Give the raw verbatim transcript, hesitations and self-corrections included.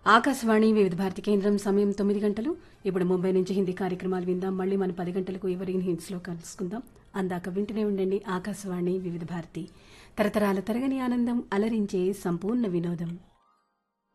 ఆకాశవాణి వివిధ భారతి కేంద్రం సమయం తొమ్మిది గంటలు. ఇప్పుడు ముంబై నుంచి హిందీ కార్యక్రమాలు విందాం. మళ్ళీ మనం పది గంటలకు ఎవరిని హింట్స్లో కలుసుకుందాం. అందాక వింటూనే ఉండండి ఆకాశవాణి వివిధ భారతి. తరతరాల తరగని ఆనందం, అలరించే సంపూర్ణ వినోదం.